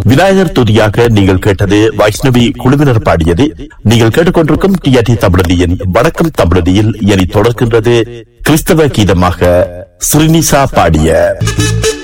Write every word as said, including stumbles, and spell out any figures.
விநாயகர் துதியாக நீங்கள் கேட்டது வைஷ்ணவி குழுவினர் பாடியது. நீங்கள் கேட்டுக்கொண்டிருக்கும் டிஆர்டி தமிழொலியின் வணக்கம் தமிழொலியில் இனி தொடர்கின்றது கிறிஸ்தவ கீதமாக ஸ்ரீனிசா பாடிய